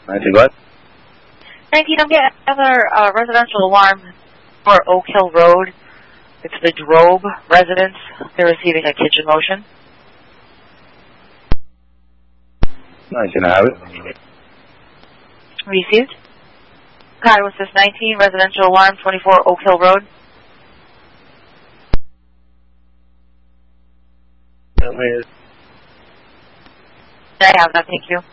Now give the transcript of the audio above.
what? 19, I'm getting another residential alarm for Oak Hill Road. It's the Drobe residence. They're receiving a kitchen motion. 19, I have it. Received. Hi, what's this? 19, residential alarm, 24 Oak Hill Road. I have that, thank you.